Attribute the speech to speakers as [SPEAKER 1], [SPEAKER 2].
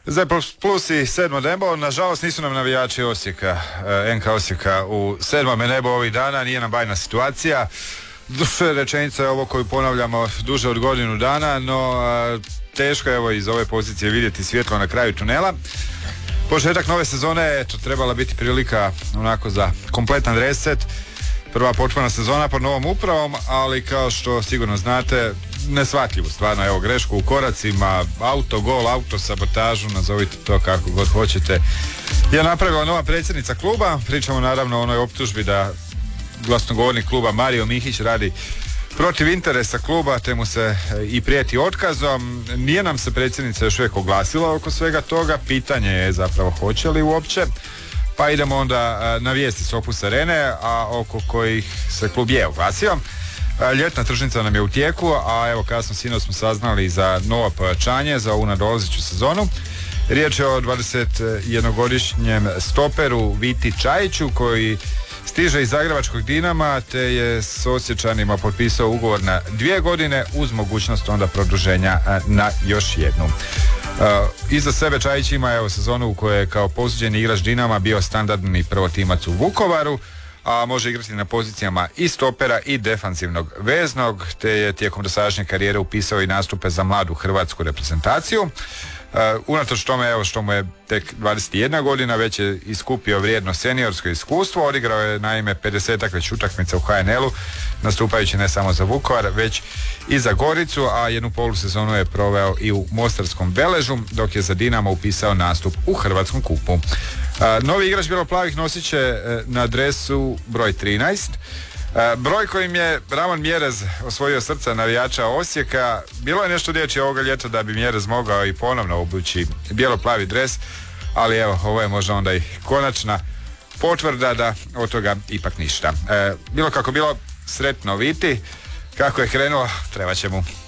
[SPEAKER 1] Zdaj plus i sedmo nebo, nažalost nisu nam navijači Osijeka, NK Osijeka u sedmome nebo ovih dana, nije nam bajna situacija. Rečenica je ovo koju ponavljamo duže od godinu dana, no teško je evo iz ove pozicije vidjeti svjetlo na kraju tunela. Početak nove sezone je trebala biti prilika onako za kompletan reset. Prva potpuna sezona pod novom upravom, ali kao što sigurno znate, neshvatljivu stvarno, evo, grešku u koracima, autogol, autosabotažu, nazovite to kako god hoćete, je napravila nova predsjednica kluba. Pričamo naravno o onoj optužbi da glasnogovornik kluba Mario Mihić radi protiv interesa kluba, te mu se i prijeti otkazom. Nije nam se predsjednica još uvijek oglasila oko svega toga, pitanje je zapravo hoće li uopće. Pa idemo onda na vijesti s Opus Arene, a oko kojih se klub je oglasio. Ljetna tržnica nam je u tijeku, a evo kasno sinoć smo saznali za novo pojačanje za ovu nadolazeću sezonu. Riječ je o 21-godišnjem stoperu Viti Čajiću koji stiže iz zagrebačkog Dinama, te je s Osječanima potpisao ugovor na 2 godine uz mogućnost onda produženja na još jednu. Iza sebe Čajić ima evo sezonu u kojoj je kao posuđeni igrač Dinama bio standardni prvotimac u Vukovaru, a može igrati na pozicijama i stopera i defanzivnog veznog, te je tijekom dosadašnje karijere upisao i nastupe za mladu hrvatsku reprezentaciju. Unatoč tome evo što mu je tek 21 godina, već je iskupio vrijedno seniorsko iskustvo. Odigrao je naime 50-ak već utakmica u HNL-u, nastupajući ne samo za Vukovar već i za Goricu, a jednu polusezonu je proveo i u Mostarskom Beležu, dok je za Dinamo upisao nastup u Hrvatskom kupu. Novi igrač bijeloplavih nosit će na adresu broj 13. Broj kojim je Ramon Mjerez osvojio srca navijača Osijeka. Bilo je nešto riječi ovoga ljeta da bi Mjerez mogao i ponovno obući bijeloplavi dres, ali evo, ovo je možda onda i konačna potvrda da od toga ipak ništa. Bilo kako bilo, sretno Viti, kako je krenulo, trebat će mu.